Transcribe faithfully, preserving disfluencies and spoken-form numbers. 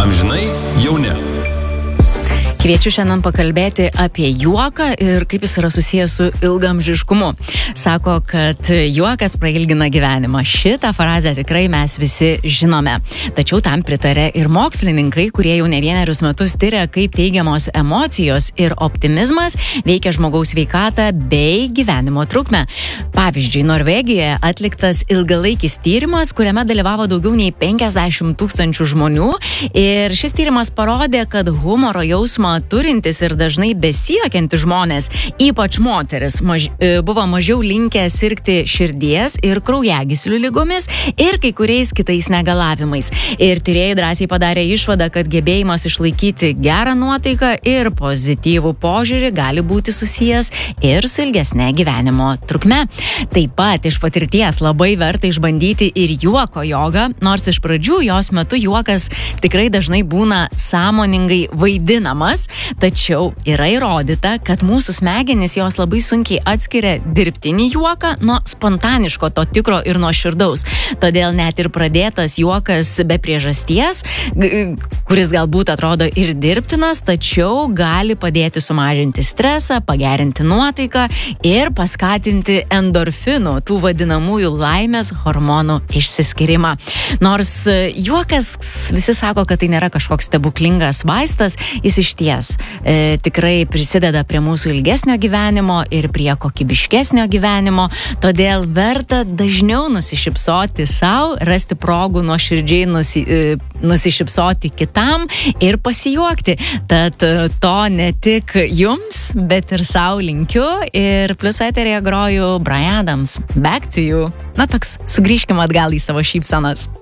Amžinai jauni. Kviečiu šiandien pakalbėti apie juoką ir kaip jis yra susijęs su ilgamžiškumu. Sako, kad juokas prailgina gyvenimą. Šitą frazę tikrai mes visi žinome. Tačiau tam pritarė ir mokslininkai, kurie jau ne vienerius metus tyria, kaip teigiamos emocijos ir optimizmas veikia žmogaus sveikatą bei gyvenimo trukmę. Pavyzdžiui, Norvegijoje atliktas ilgalaikis tyrimas, kuriame dalyvavo daugiau nei penkiasdešimt tūkstančių žmonių. Ir šis tyrimas parodė, kad humoro jausmą turintis ir dažnai besijuokiantys žmonės, ypač moteris, maž, buvo mažiau linkę sirgti širdies ir kraujagyslių ligomis ir kai kuriais kitais negalavimais. Ir tyrėjai drąsiai padarė išvadą, kad gebėjimas išlaikyti gerą nuotaiką ir pozityvų požiūrį gali būti susijęs ir su ilgesne gyvenimo trukme. Taip pat iš patirties labai verta išbandyti ir juoko jogą, nors iš pradžių jos metu juokas tikrai dažnai būna sąmoningai vaidinamas. Tačiau yra įrodyta, kad mūsų smegenys jos labai sunkiai atskiria dirbtinį juoką nuo spontaniško, to tikro ir nuoširdaus. Todėl net ir pradėtas juokas be priežasties, kuris galbūt atrodo ir dirbtinas, tačiau gali padėti sumažinti stresą, pagerinti nuotaiką ir paskatinti endorfinų, tų vadinamųjų laimės hormonų išsiskyrimą. Nors juokas, visi sako, kad tai nėra kažkoks stebuklingas vaistas, jis iš ties e, tikrai prisideda prie mūsų ilgesnio gyvenimo ir prie kokybiškesnio gyvenimo, todėl verta dažniau nusišypsoti sau, rasti progų nuoširdžiai nusi, e, nusišypsoti kitam ir pasijuokti. Tad to ne tik jums, bet ir sau linkiu ir plius eteryje groju Bryan Adams, Back to You. Na toks, sugrįžkime atgal į savo šypsenas.